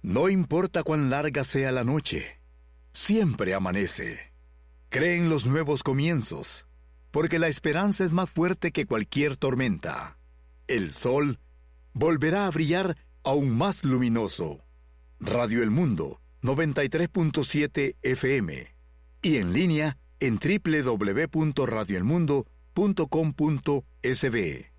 No importa cuán larga sea la noche, siempre amanece. Cree en los nuevos comienzos, porque la esperanza es más fuerte que cualquier tormenta. El sol volverá a brillar aún más luminoso. Radio El Mundo, 93.7 FM. Y en línea en www.radioelmundo.com.sb.